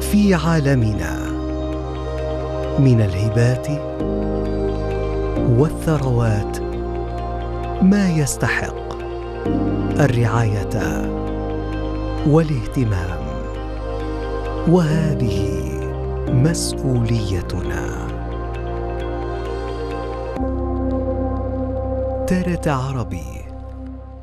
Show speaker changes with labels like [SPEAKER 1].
[SPEAKER 1] في عالمنا من الهبات والثروات ما يستحق الرعاية والاهتمام، وهذه مسؤوليتنا. TRT عربي.